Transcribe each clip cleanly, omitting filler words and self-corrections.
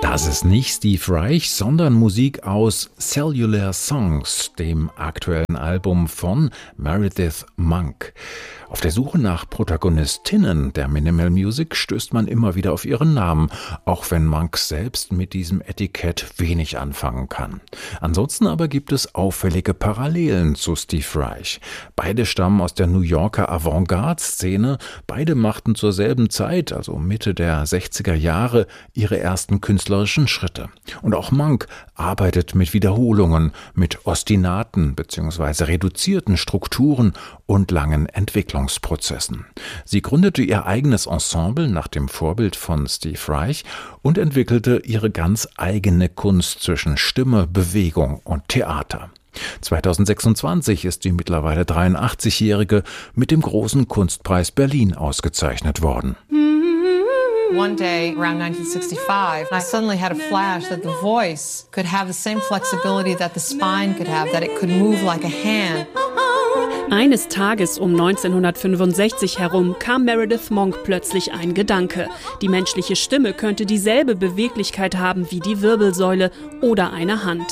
Das ist nicht Steve Reich, sondern Musik aus Cellular Songs, dem aktuellen Album von Meredith Monk. Auf der Suche nach Protagonistinnen der Minimal Music stößt man immer wieder auf ihren Namen, auch wenn Monk selbst mit diesem Etikett wenig anfangen kann. Ansonsten aber gibt es auffällige Parallelen zu Steve Reich. Beide stammen aus der New Yorker Avantgarde-Szene, beide machten zur selben Zeit, also Mitte der 60er Jahre, ihre ersten künstlerischen Schritte. Und auch Monk arbeitet mit Wiederholungen, mit Ostinaten bzw. reduzierten Strukturen und langen Entwicklungsprozessen. Sie gründete ihr eigenes Ensemble nach dem Vorbild von Steve Reich und entwickelte ihre ganz eigene Kunst zwischen Stimme, Bewegung und Theater. 2026 ist die mittlerweile 83-Jährige mit dem Großen Kunstpreis Berlin ausgezeichnet worden. One day, around 1965, I suddenly had a flash that the voice could have the same flexibility that the spine could have, that it could move like a hand. Eines Tages um 1965 herum kam Meredith Monk plötzlich ein Gedanke. Die menschliche Stimme könnte dieselbe Beweglichkeit haben wie die Wirbelsäule oder eine Hand.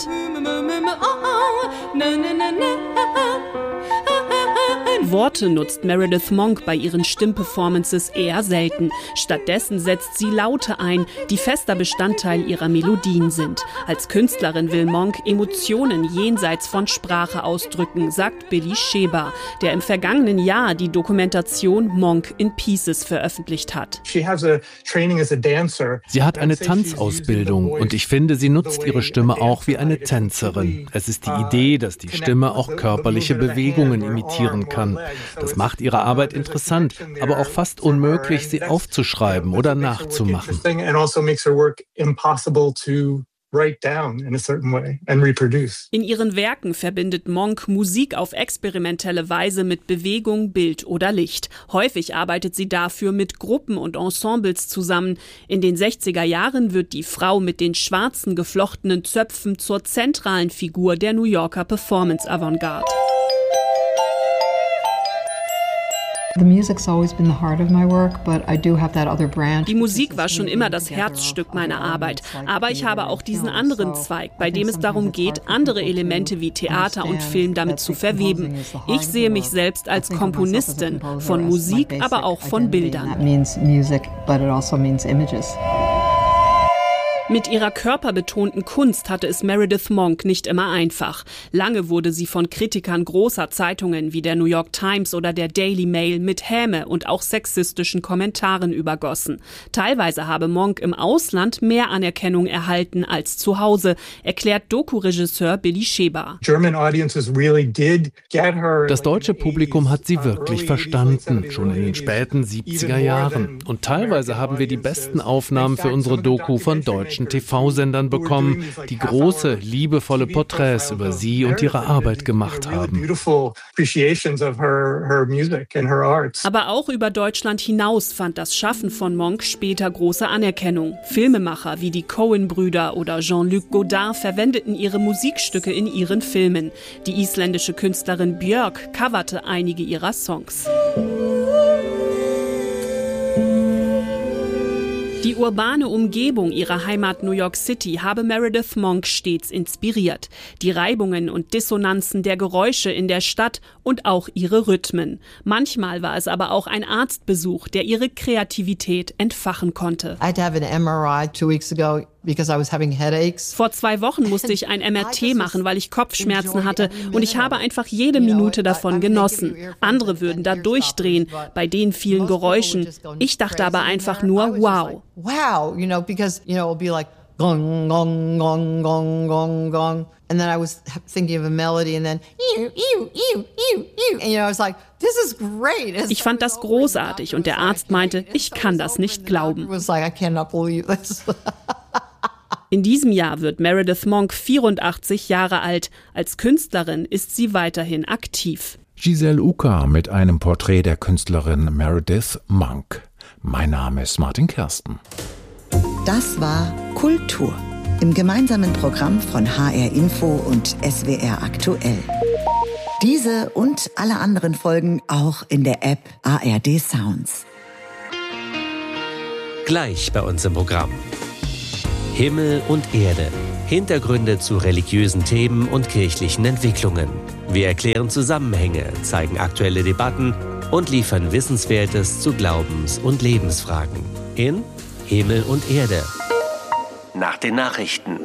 Worte nutzt Meredith Monk bei ihren Stimmperformances eher selten. Stattdessen setzt sie Laute ein, die fester Bestandteil ihrer Melodien sind. Als Künstlerin will Monk Emotionen jenseits von Sprache ausdrücken, sagt Billy Sheber, der im vergangenen Jahr die Dokumentation Monk in Pieces veröffentlicht hat. Sie hat eine Tanzausbildung und ich finde, sie nutzt ihre Stimme auch wie eine Tänzerin. Es ist die Idee, dass die Stimme auch körperliche Bewegungen imitieren kann. Das macht ihre Arbeit interessant, aber auch fast unmöglich, sie aufzuschreiben oder nachzumachen. In ihren Werken verbindet Monk Musik auf experimentelle Weise mit Bewegung, Bild oder Licht. Häufig arbeitet sie dafür mit Gruppen und Ensembles zusammen. In den 60er Jahren wird die Frau mit den schwarzen geflochtenen Zöpfen zur zentralen Figur der New Yorker Performance-Avantgarde. Die Musik war schon immer das Herzstück meiner Arbeit, aber ich habe auch diesen anderen Zweig, bei dem es darum geht, andere Elemente wie Theater und Film damit zu verweben. Ich sehe mich selbst als Komponistin von Musik, aber auch von Bildern. Mit ihrer körperbetonten Kunst hatte es Meredith Monk nicht immer einfach. Lange wurde sie von Kritikern großer Zeitungen wie der New York Times oder der Daily Mail mit Häme und auch sexistischen Kommentaren übergossen. Teilweise habe Monk im Ausland mehr Anerkennung erhalten als zu Hause, erklärt Doku-Regisseur Billy Sheber. Das deutsche Publikum hat sie wirklich verstanden, schon in den späten 70er Jahren. Und teilweise haben wir die besten Aufnahmen für unsere Doku von deutschen TV-Sendern bekommen, die große, liebevolle Porträts über sie und ihre Arbeit gemacht haben. Aber auch über Deutschland hinaus fand das Schaffen von Monk später große Anerkennung. Filmemacher wie die Coen-Brüder oder Jean-Luc Godard verwendeten ihre Musikstücke in ihren Filmen. Die isländische Künstlerin Björk coverte einige ihrer Songs. Die urbane Umgebung ihrer Heimat New York City habe Meredith Monk stets inspiriert. Die Reibungen und Dissonanzen der Geräusche in der Stadt und auch ihre Rhythmen. Manchmal war es aber auch ein Arztbesuch, der ihre Kreativität entfachen konnte. Vor 2 Wochen musste ich ein MRT machen, weil ich Kopfschmerzen hatte und ich habe einfach jede Minute davon genossen. Andere würden da durchdrehen bei den vielen Geräuschen. Ich dachte aber einfach nur, wow. Wow, because, it'll be like gong, gong, gong, gong, gong, gong. And then I was thinking of a melody and then and I was like, this is great. Ich fand das großartig und der Arzt meinte, ich kann das nicht glauben. In diesem Jahr wird Meredith Monk 84 Jahre alt. Als Künstlerin ist sie weiterhin aktiv. Giselle Uka mit einem Porträt der Künstlerin Meredith Monk. Mein Name ist Martin Kersten. Das war Kultur im gemeinsamen Programm von HR Info und SWR Aktuell. Diese und alle anderen Folgen auch in der App ARD Sounds. Gleich bei uns im Programm. Himmel und Erde. Hintergründe zu religiösen Themen und kirchlichen Entwicklungen. Wir erklären Zusammenhänge, zeigen aktuelle Debatten und liefern Wissenswertes zu Glaubens- und Lebensfragen. In Himmel und Erde. Nach den Nachrichten.